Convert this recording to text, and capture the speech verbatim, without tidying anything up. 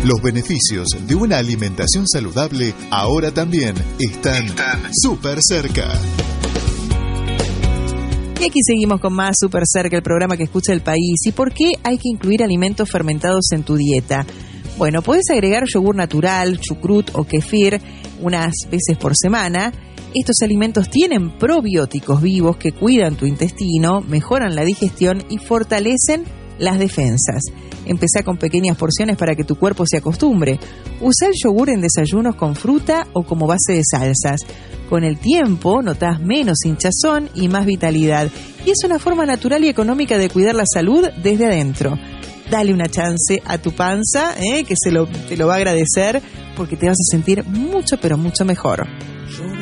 Los beneficios de una alimentación saludable ahora también están súper cerca. Y aquí seguimos con más Súper Cerca, el programa que escucha el país. ¿Y por qué hay que incluir alimentos fermentados en tu dieta? Bueno, puedes agregar yogur natural, chucrut o kefir unas veces por semana. Estos alimentos tienen probióticos vivos que cuidan tu intestino, mejoran la digestión y fortalecen las defensas. Empezá con pequeñas porciones para que tu cuerpo se acostumbre. Usa el yogur en desayunos con fruta o como base de salsas. Con el tiempo notás menos hinchazón y más vitalidad. Y es una forma natural y económica de cuidar la salud desde adentro. Dale una chance a tu panza, ¿eh? que se lo, te lo va a agradecer porque te vas a sentir mucho, pero mucho mejor.